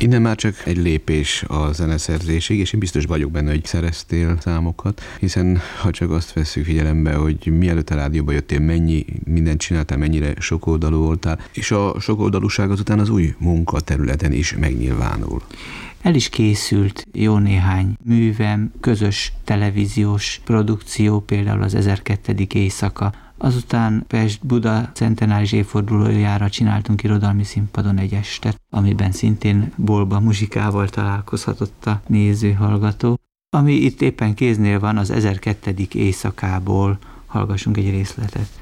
Innen már csak egy lépés a zeneszerzésig, és én biztos vagyok benne, hogy szereztél számokat, hiszen ha csak azt vesszük figyelembe, hogy mielőtt a rádióba jöttél, mennyi mindent csináltál, mennyire sokoldalú voltál, és a sokoldalúság azután az új munkaterületen is megnyilvánul. El is készült jó néhány művem, közös televíziós produkció, például az 1002. éjszaka. Azután Pest-Buda centenáris évfordulójára csináltunk irodalmi színpadon egy estet, amiben szintén bolba muzsikával találkozhatott a néző-hallgató. Ami itt éppen kéznél van, az 1002. éjszakából hallgassunk egy részletet.